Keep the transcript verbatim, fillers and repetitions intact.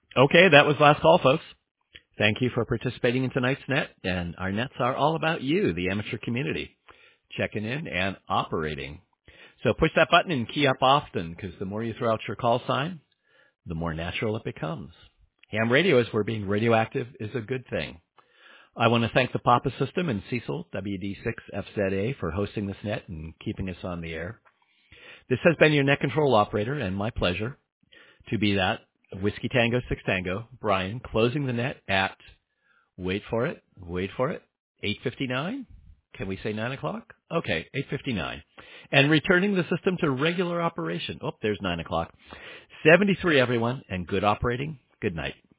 Okay, that was last call, folks. Thank you for participating in tonight's net, and our nets are all about you, the amateur community, checking in and operating. So push that button and key up often, because the more you throw out your call sign, the more natural it becomes. Ham radio, as we're being radioactive, is a good thing. I want to thank the Papa System and Cecil, W D six F Z A, for hosting this net and keeping us on the air. This has been your net control operator, and my pleasure to be that. Whiskey Tango six Tango, Brian, closing the net at, wait for it, wait for it, eight fifty-nine? Can we say nine o'clock? Okay, eight fifty-nine. And returning the system to regular operation. Oh, there's nine o'clock. seventy-three, everyone, and good operating. Good night.